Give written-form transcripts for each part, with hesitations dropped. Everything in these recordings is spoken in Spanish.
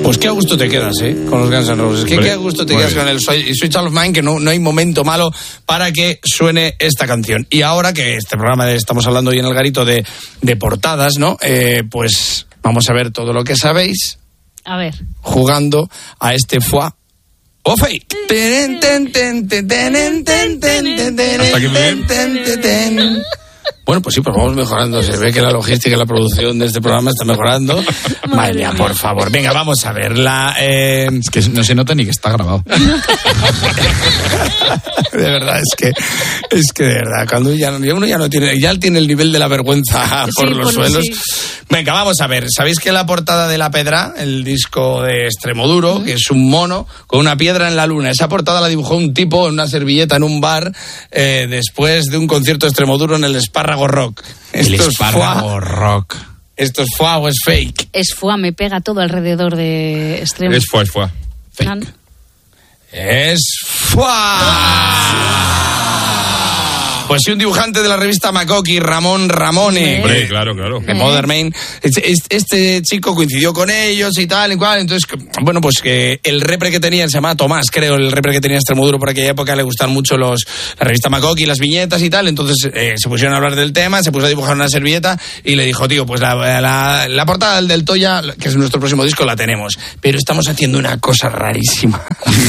Pues qué a gusto te quedas, con los Guns N' Roses. Qué a gusto te quedas con el Sweet Child of Mine, que no hay momento malo para que suene esta canción. Y ahora que este programa estamos hablando hoy en el garito de portadas, ¿no? Pues vamos a ver todo lo que sabéis. A ver. Jugando a este foie o fake. Bueno, pues sí, pues vamos mejorando. Se ve que la logística y la producción de este programa está mejorando. Madre mía, por favor. Venga, vamos a ver. Es que no se nota ni que está grabado. De verdad, es que de verdad, cuando uno ya no tiene, ya tiene el nivel de la vergüenza por los suelos. Sí. Venga, vamos a ver. ¿Sabéis que la portada de La Pedra, el disco de Extremoduro, que es un mono con una piedra en la luna, esa portada la dibujó un tipo en una servilleta en un bar después de un concierto de Extremoduro en el Espárrago Rock? El Espárrago Rock. ¿Esto es foie o es fake? Es foie, me pega todo alrededor de Extremo. Es foie. Fake. Es foie. Pues sí, un dibujante de la revista Makoki, Ramón Ramone. Hombre, claro. De Modern Main. Este chico coincidió con ellos y tal y cual. Entonces, bueno, pues que el repre que tenía, se llamaba Tomás, creo, el repre que tenía Extremoduro por aquella época, le gustaban mucho la revista Makoki, las viñetas y tal. Entonces se pusieron a hablar del tema, se puso a dibujar una servilleta y le dijo, tío, pues la portada del Toya, que es nuestro próximo disco, la tenemos. Pero estamos haciendo una cosa rarísima.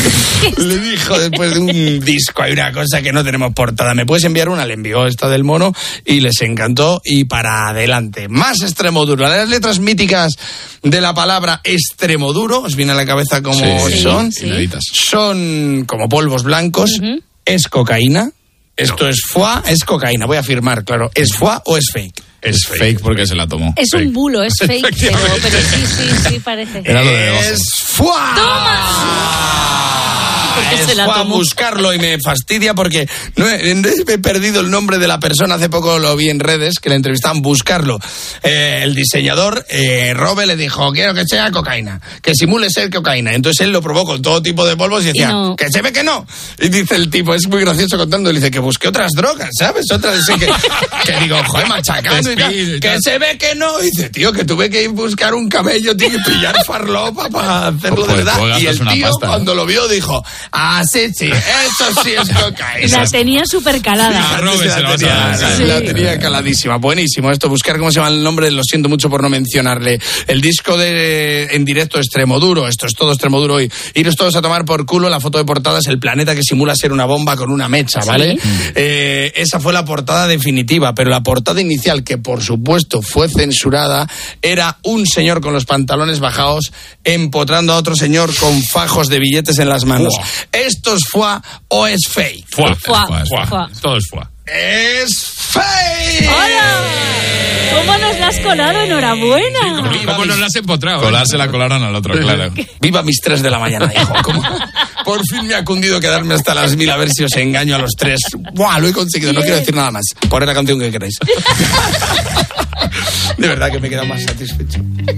Le dijo, después de un disco hay una cosa que no tenemos portada. ¿Me puedes enviar una? Le envió esta del mono y les encantó, y para adelante. Más Extremoduro. Las letras míticas de la palabra Extremoduro, ¿os viene a la cabeza cómo son? Sí. Son como polvos blancos. Es cocaína. Esto es foie, es cocaína. Voy a afirmar, claro. ¿Es foie o es fake? Es fake porque se la tomó. Es fake. un bulo, es fake, pero sí parece. Era lo de Es foie. ¡Toma! Es foie, buscarlo, y me fastidia porque no he perdido el nombre de la persona. Hace poco lo vi en redes, que le entrevistaban. Buscarlo. El diseñador, Robe, le dijo, quiero que sea cocaína, que simule ser cocaína. Entonces él lo probó con todo tipo de polvos y decía, que se ve que no. Y dice el tipo, es muy gracioso contando, dice que busqué otras drogas, ¿sabes? Otras, que digo, joder, machacando y tal, que se ve que no. Y dice, tío, que tuve que ir a buscar un camello, tío, y pillar farlopa para hacerlo de verdad. Y el tío, cuando lo vio, dijo, sí, eso sí es cocaína. La tenía súper calada. La tenía caladísima. Buenísimo esto, buscar cómo se llama el nombre, lo siento mucho por no mencionarle. El disco en directo Extremoduro, esto es todo Extremoduro hoy. Iros todos a tomar por culo. La foto de portada es el planeta que simula ser una bomba con una mecha, ¿vale? ¿Sí? Esa fue la portada definitiva, pero la portada inicial, que por supuesto fue censurada, era un señor con los pantalones bajados empotrando a otro señor con fajos de billetes en las manos. Wow. ¿Esto es foie o es fake? Foie. Todo es foie. ¡Es fake! ¡Hola! ¿Cómo nos la has colado? ¡Enhorabuena! Sí, ¿cómo nos la has empotrado? Colarse la colaron al otro, claro. Viva mis 3 de la mañana, hijo. Por fin me ha cundido quedarme hasta las 1000 a ver si os engaño a los 3. ¡Buah! Lo he conseguido, no quiero decir nada más. Poned la canción que queráis. De verdad que me he quedado más satisfecho.